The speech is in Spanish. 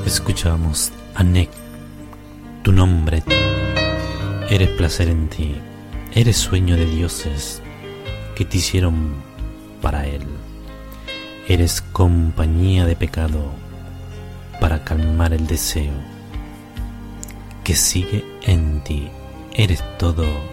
Escuchamos a Nek, tu nombre, eres placer en ti, eres sueño de dioses que te hicieron para él, eres compañía de pecado para calmar el deseo que sigue en ti, eres todo